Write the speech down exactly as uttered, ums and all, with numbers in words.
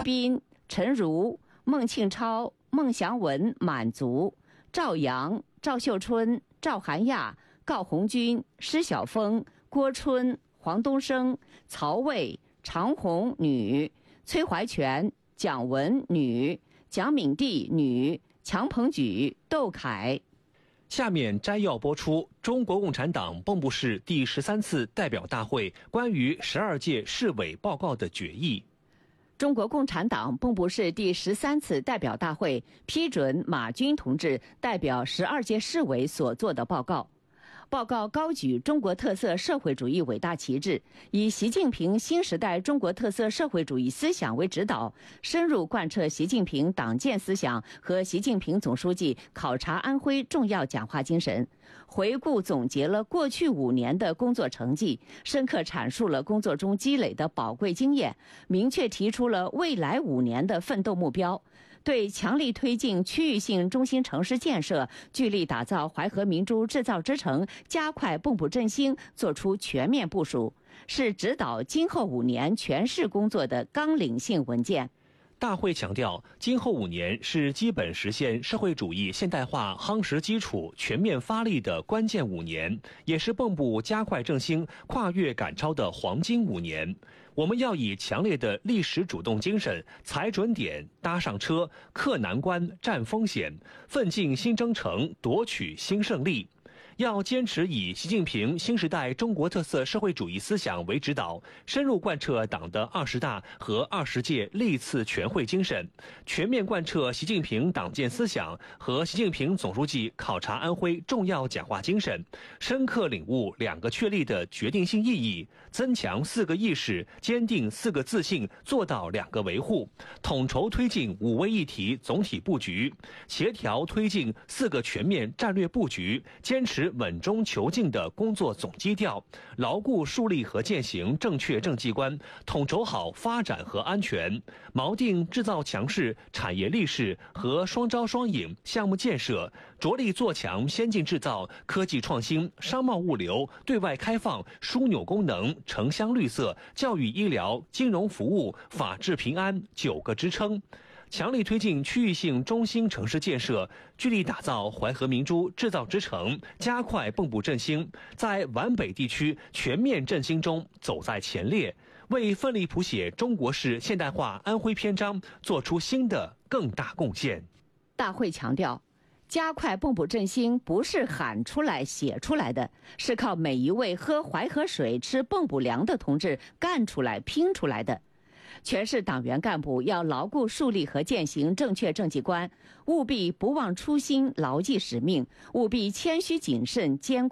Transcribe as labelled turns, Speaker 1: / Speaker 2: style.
Speaker 1: 斌、陈如、孟庆超、孟祥文满族，赵阳、赵秀春、赵涵亚、告红军、施晓峰、郭春、黄东升、曹卫、常红女，崔怀全、蒋文女，蒋敏娣女，强鹏举、窦凯。
Speaker 2: 下面摘要播出中国共产党蚌埠市第十三次代表大会关于十二届市委报告的决议。
Speaker 1: 中国共产党蚌埠市第十三次代表大会批准马军同志代表十二届市委所做的报告。报告高举中国特色社会主义伟大旗帜，以习近平新时代中国特色社会主义思想为指导，深入贯彻习近平党建思想和习近平总书记考察安徽重要讲话精神，回顾总结了过去五年的工作成绩，深刻阐述了工作中积累的宝贵经验，明确提出了未来五年的奋斗目标，对强力推进区域性中心城市建设，聚力打造淮河明珠制造之城，加快蚌埠振兴作出全面部署，是指导今后五年全市工作的纲领性文件。
Speaker 2: 大会强调，今后五年是基本实现社会主义现代化夯实基础、全面发力的关键五年，也是蚌埠加快振兴、跨越赶超的黄金五年。我们要以强烈的历史主动精神，踩准点、搭上车、克难关、战风险，奋进新征程，夺取新胜利。要坚持以习近平新时代中国特色社会主义思想为指导，深入贯彻党的二十大和二十届历次全会精神，全面贯彻习近平党建思想和习近平总书记考察安徽重要讲话精神，深刻领悟两个确立的决定性意义，增强四个意识，坚定四个自信，做到两个维护，统筹推进五位一体总体布局，协调推进四个全面战略布局，坚持稳中求进的工作总基调，牢固树立和践行正确政绩观，统筹好发展和安全，锚定制造强势、产业力势和双招双引项目建设，着力做强先进制造、科技创新、商贸物流、对外开放、枢纽功能、城乡绿色、教育医疗、金融服务、法治平安九个支撑。强力推进区域性中心城市建设，聚力打造淮河明珠制造之城，加快蚌埠振兴，在皖北地区全面振兴中走在前列，为奋力谱写中国式现代化安徽篇章做出新的更大贡献。
Speaker 1: 大会强调，加快蚌埠振兴不是喊出来写出来的，是靠每一位喝淮河水吃蚌埠粮的同志干出来拼出来的。全市党员干部要牢固树立和践行正确政绩观，务必不忘初心，牢记使命，务必谦虚谨慎，艰